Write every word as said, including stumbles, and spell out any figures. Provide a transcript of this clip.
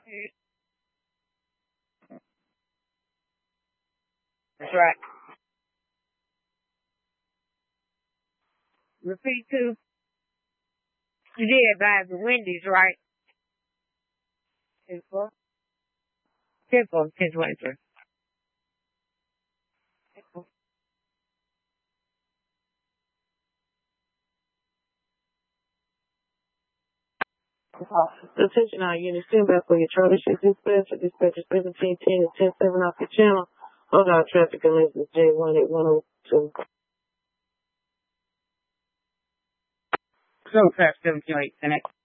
That's right. Repeat two. You did advise the Wendy's, right? Simple. Simple. Ten twenty-three. Attention all units, stand back for your troubleshoot dispatch or dispatcher seventeen ten and ten seven off your channel. Hold on, traffic and is J one eight one oh two. So, traffic seventeen eight, connect.